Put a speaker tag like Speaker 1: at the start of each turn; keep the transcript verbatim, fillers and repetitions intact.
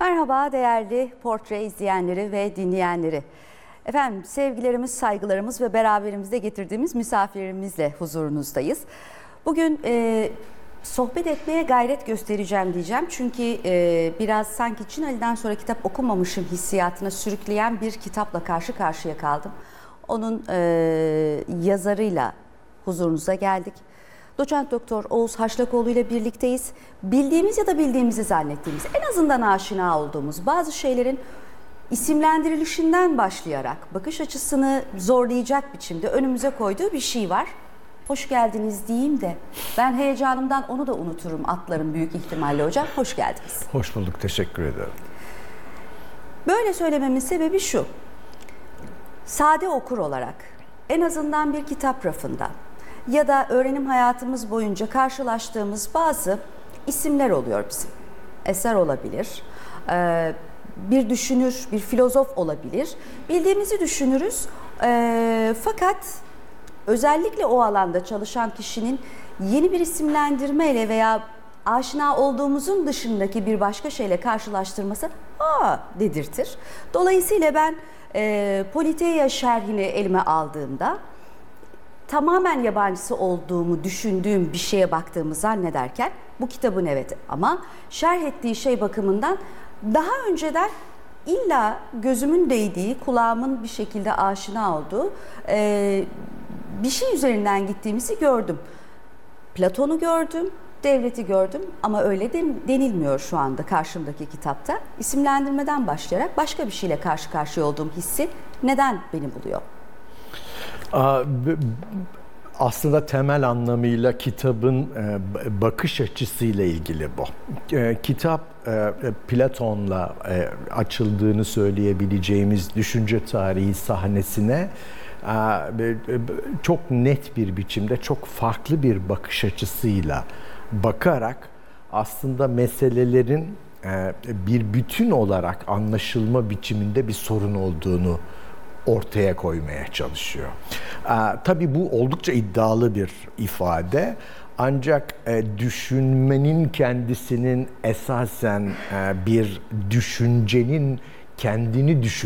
Speaker 1: Merhaba değerli Portre izleyenleri ve dinleyenleri. Efendim sevgilerimiz, saygılarımız ve beraberimizde getirdiğimiz misafirimizle huzurunuzdayız. Bugün e, sohbet etmeye gayret göstereceğim diyeceğim. Çünkü e, biraz sanki Cin Ali'den sonra kitap okumamışım hissiyatına sürükleyen bir kitapla karşı karşıya kaldım. Onun e, yazarıyla huzurunuza geldik. Doçent Doktor Oğuz Haşlakoğlu ile birlikteyiz. Bildiğimiz ya da bildiğimizi zannettiğimiz, en azından aşina olduğumuz bazı şeylerin isimlendirilişinden başlayarak bakış açısını zorlayacak biçimde önümüze koyduğu bir şey var. Hoş geldiniz diyeyim de ben heyecanımdan onu da unuturum, atlarım büyük ihtimalle hocam. Hoş geldiniz.
Speaker 2: Hoş bulduk, teşekkür ederim.
Speaker 1: Böyle söylememin sebebi şu. Sade okur olarak en azından bir kitap rafından ya da öğrenim hayatımız boyunca karşılaştığımız bazı isimler oluyor bizim. Eser olabilir, bir düşünür, bir filozof olabilir. Bildiğimizi düşünürüz fakat özellikle o alanda çalışan kişinin yeni bir isimlendirmeyle veya aşina olduğumuzun dışındaki bir başka şeyle karşılaştırması aa dedirtir. Dolayısıyla ben e, Politeia şerhini elime aldığımda tamamen yabancısı olduğumu düşündüğüm bir şeye baktığımı zannederken bu kitabın evet ama şerh ettiği şey bakımından daha önceden illa gözümün değdiği, kulağımın bir şekilde aşina olduğu e, bir şey üzerinden gittiğimizi gördüm. Platon'u gördüm, devleti gördüm ama öyle denilmiyor şu anda karşımdaki kitapta. İsimlendirmeden başlayarak başka bir şeyle karşı karşıya olduğum hissi neden beni buluyor?
Speaker 2: Aslında temel anlamıyla kitabın bakış açısıyla ilgili bu. Kitap Platon'la açıldığını söyleyebileceğimiz düşünce tarihi sahnesine çok net bir biçimde, çok farklı bir bakış açısıyla bakarak aslında meselelerin bir bütün olarak anlaşılma biçiminde bir sorun olduğunu ortaya koymaya çalışıyor. Tabii bu oldukça iddialı bir ifade. Ancak düşünmenin kendisinin esasen bir düşüncenin kendini düşün